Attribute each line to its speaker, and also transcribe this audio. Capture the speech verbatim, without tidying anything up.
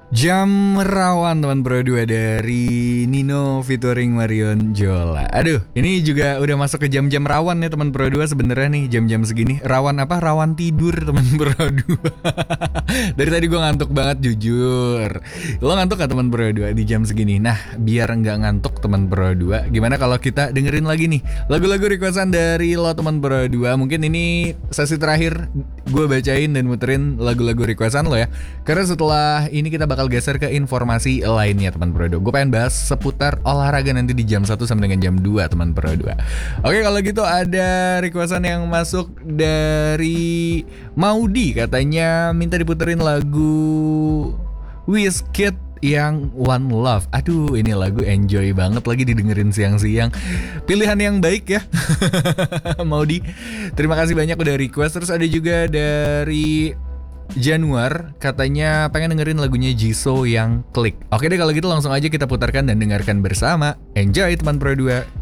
Speaker 1: Jam Rawan teman Pro dua dari Nino featuring Marion Jola. Aduh, ini juga udah masuk ke jam-jam rawan ya teman Pro dua sebenarnya nih jam-jam segini. Rawan apa? Rawan tidur teman Pro dua. Dari tadi gue ngantuk banget jujur. Lo ngantuk gak teman Pro dua di jam segini? Nah, biar nggak ngantuk teman Pro dua, gimana kalau kita dengerin lagi nih lagu-lagu requestan dari lo teman Pro dua. Mungkin ini sesi terakhir gue bacain dan muterin lagu-lagu requestan lo ya. Karena setelah ini kita bakal geser ke informasi lainnya teman Pro dua. Gue pengen bahas seputar olahraga nanti di jam satu sampai dengan jam dua teman Pro dua. Oke, kalau gitu ada requestan yang masuk dari Maudi, katanya minta diputerin lagu Wizkid yang One Love. Aduh, ini lagu enjoy banget lagi didengerin siang-siang. Pilihan yang baik ya. Maudi, terima kasih banyak udah request. Terus ada juga dari Januar, katanya pengen dengerin lagunya Jisoo yang Klik. Oke deh, kalau gitu langsung aja kita putarkan dan dengarkan bersama. Enjoy teman Pro dua.